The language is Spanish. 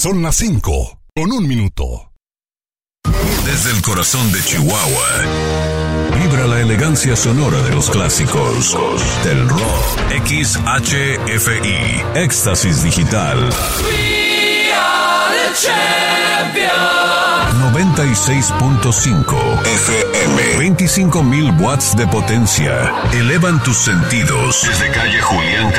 Son las 5:01. Desde el corazón de Chihuahua, vibra la elegancia sonora de los clásicos del rock. XHFI, Éxtasis Digital. We are the champions. 96.5 FM. 25,000 watts de potencia. Elevan tus sentidos. Desde calle Julián